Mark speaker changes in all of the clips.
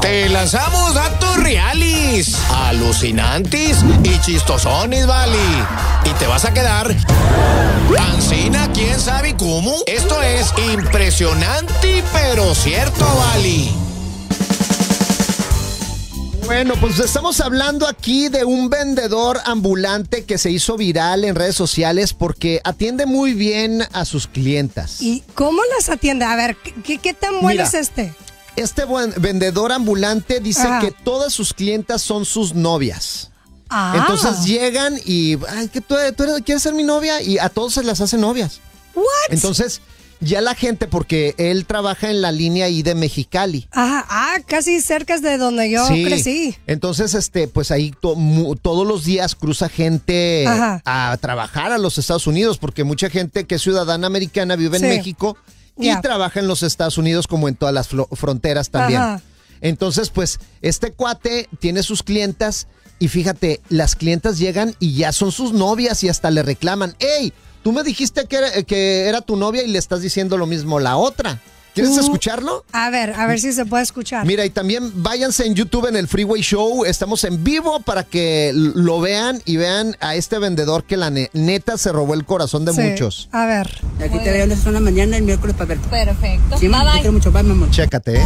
Speaker 1: Te lanzamos datos reales, alucinantes y chistosones, vale. Y te vas a quedar ancina, quién sabe cómo. Esto es impresionante, pero cierto, vale.
Speaker 2: Bueno, pues estamos hablando aquí de un vendedor ambulante que se hizo viral en redes sociales porque atiende muy bien a sus clientas.
Speaker 3: ¿Y cómo las atiende? A ver, ¿qué tan bueno es este?
Speaker 2: Este buen vendedor ambulante dice
Speaker 3: Ajá.
Speaker 2: que todas sus clientas son sus novias.
Speaker 3: Ah.
Speaker 2: Entonces llegan y, ay, que tú quieres ser mi novia, y a todos se las hace novias.
Speaker 3: ¿What?
Speaker 2: Entonces, ya la gente, porque él trabaja en la línea ahí de Mexicali.
Speaker 3: Ajá, casi cerca de donde yo crecí.
Speaker 2: Entonces, pues ahí todos los días cruza gente a trabajar a los Estados Unidos, porque mucha gente que es ciudadana americana vive en México y trabaja en los Estados Unidos, como en todas las fronteras también.
Speaker 3: Ajá.
Speaker 2: Entonces, pues, este cuate tiene sus clientas y fíjate, las clientas llegan y ya son sus novias y hasta le reclaman, ¡Ey! Tú me dijiste que era tu novia y le estás diciendo lo mismo la otra. ¿Quieres escucharlo?
Speaker 3: A ver si se puede escuchar.
Speaker 2: Mira, y también váyanse en YouTube en el Freeway Show. Estamos en vivo para que lo vean y vean a este vendedor que la neta se robó el corazón de muchos.
Speaker 3: A ver.
Speaker 4: Aquí te veo una mañana, el miércoles para verte.
Speaker 5: Perfecto.
Speaker 4: Sí, te quiero mucho. Bye, mamá.
Speaker 2: Chécate,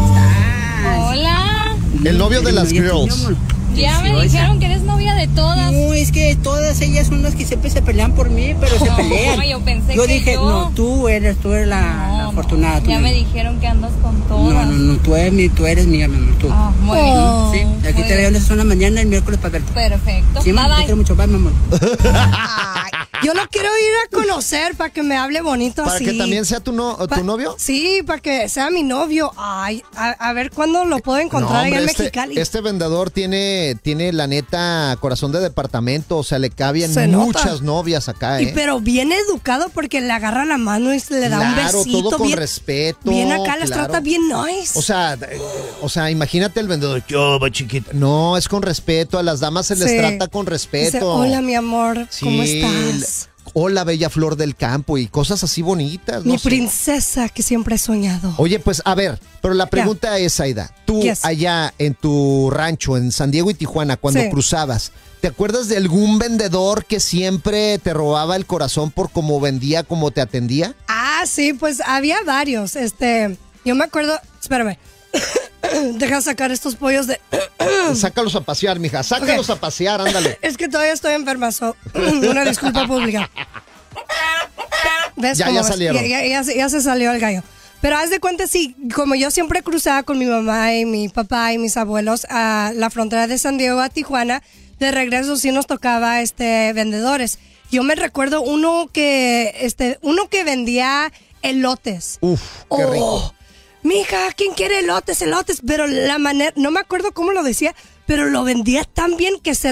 Speaker 5: Hola.
Speaker 2: El novio de las girls.
Speaker 5: Ya me dijeron que eres novia de todas.
Speaker 4: No, es que todas ellas son las que siempre se pelean por mí, pero se pelean.
Speaker 5: No, yo pensé
Speaker 4: yo
Speaker 5: que
Speaker 4: dije,
Speaker 5: yo...
Speaker 4: no, tú eres la afortunada.
Speaker 5: Ya me dijeron que andas con todas.
Speaker 4: No, tú eres mía, mamá, tú.
Speaker 5: Muy bien.
Speaker 4: Sí, aquí te veo una mañana, el miércoles para verte.
Speaker 5: Perfecto.
Speaker 4: Sí, te quiero mucho. Bye, mamá.
Speaker 3: Ay, yo lo quiero ir a conocer para que me hable bonito
Speaker 2: ¿Para
Speaker 3: así.
Speaker 2: que también sea tu novio?
Speaker 3: Sí, para que sea mi novio. Ay, a ver cuándo lo puedo encontrar allá en Mexicali.
Speaker 2: Este vendedor tiene la neta corazón de departamento, o sea, le cabían muchas novias acá,
Speaker 3: Pero bien educado porque le agarra la mano y le da un besito.
Speaker 2: Todo con
Speaker 3: bien,
Speaker 2: respeto.
Speaker 3: Bien acá, las trata bien nice.
Speaker 2: O sea, imagínate el vendedor, yo, chiquita. No, es con respeto, a las damas se les trata con respeto.
Speaker 3: Dice, hola, mi amor, ¿cómo estás?
Speaker 2: Hola, bella flor del campo y cosas así bonitas.
Speaker 3: Mi princesa que siempre he soñado.
Speaker 2: Oye, pues a ver, pero la pregunta es, Aida, tú allá en tu rancho, en San Diego y Tijuana, cuando cruzabas, ¿te acuerdas de algún vendedor que siempre te robaba el corazón por cómo vendía, cómo te atendía?
Speaker 3: Ah, sí, pues había varios. Yo me acuerdo, espérame. Deja sacar estos pollos de...
Speaker 2: Sácalos a pasear, mija, sácalos a pasear, ándale.
Speaker 3: Es que todavía estoy enferma, una disculpa pública. ¿Ves?
Speaker 2: Ya salieron.
Speaker 3: Ya se salió el gallo. Pero haz de cuenta, sí, como yo siempre cruzaba con mi mamá y mi papá y mis abuelos a la frontera de San Diego a Tijuana, de regreso sí nos tocaba vendedores. Yo me recuerdo uno que vendía elotes.
Speaker 2: Uf, qué rico.
Speaker 3: Mija, ¿quién quiere elotes? Pero la manera, no me acuerdo cómo lo decía, pero lo vendía tan bien que se